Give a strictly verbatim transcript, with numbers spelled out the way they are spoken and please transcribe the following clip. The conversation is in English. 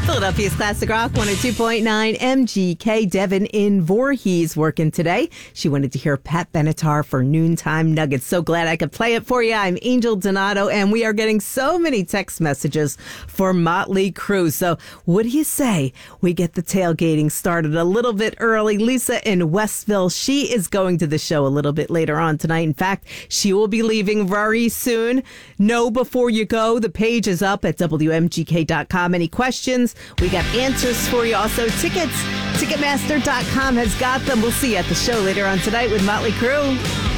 Philadelphia's Classic Rock one oh two point nine M G K. Devin in Voorhees working today. She wanted to hear Pat Benatar for Noontime Nuggets. So glad I could play it for you. I'm Angel Donato, and we are getting so many text messages for Motley Crue. So what do you say we get the tailgating started a little bit early? Lisa in Westville, she is going to the show a little bit later on tonight. In fact, she will be leaving very soon. Know before you go, the page is up at W M G K dot com. Any questions? We got answers for you. Also, tickets. Ticketmaster dot com has got them. We'll see you at the show later on tonight with Motley Crue.